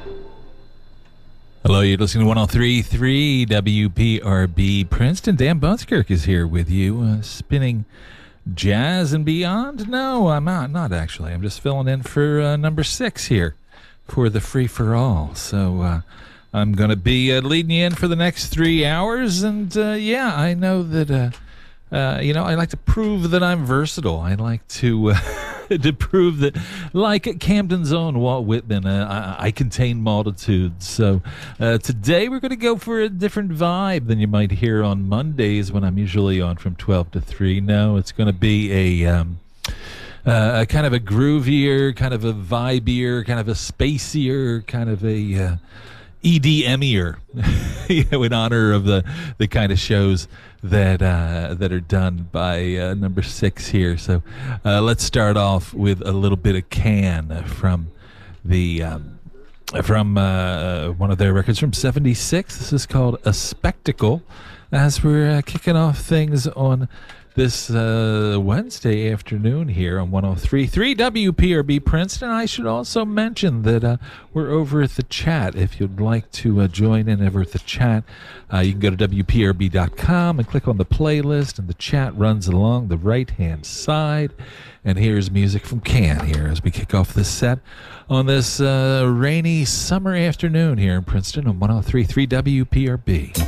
Hello, you're listening to 103.3 WPRB Princeton. Dan Bunskirk is here with you, spinning jazz and beyond. No, I'm not actually. I'm just filling in for number 6 here for the free-for-all. So I'm going to be leading you in for the next 3 hours. And, yeah, I know that, I like to prove that I'm versatile. I like to... to prove that, like Camden's own Walt Whitman, I contain multitudes. So today we're going to go for a different vibe than you might hear on Mondays when I'm usually on from 12 to 3. No, it's going to be a kind of a groovier, kind of a vibier, kind of a spacier, kind of a EDM-ier, in honor of the kind of shows that are done by number 6 here. So let's start off with a little bit of Can from the from one of their records from '76. This is called A Spectacle, as we're kicking off things on this Wednesday afternoon here on 103.3 WPRB Princeton. I should also mention that we're over at the chat. If you'd like to join in over at the chat, you can go to WPRB.com and click on the playlist, and the chat runs along the right-hand side. And here's music from Can here as we kick off this set on this rainy summer afternoon here in Princeton on 103.3 WPRB.